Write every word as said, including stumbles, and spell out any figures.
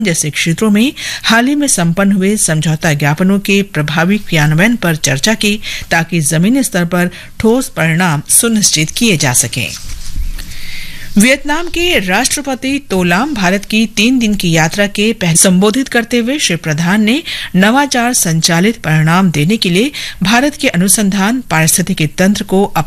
जैसे क्षेत्रों में हाल ही में संपन्न हुए समझौता ज्ञापनों के प्रभावी क्रियान्वयन पर चर्चा की, ताकि जमीनी स्तर पर ठोस परिणाम सुनिश्चित किए जा सकें। वियतनाम के राष्ट्रपति तो लाम भारत की तीन दिन की यात्रा के पहले संबोधित करते हुए श्री प्रधान ने नवाचार संचालित परिणाम देने के लिए भारत के अनुसंधान पारिस्थितिकी तंत्र को